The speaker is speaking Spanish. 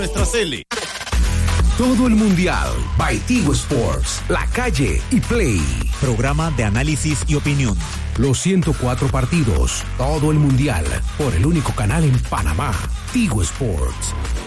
nuestra Cele. Todo el Mundial by Tigo Sports, La Calle y Play. Programa de análisis y opinión. Los 104 partidos, todo el Mundial, por el único canal en Panamá, Tigo Sports.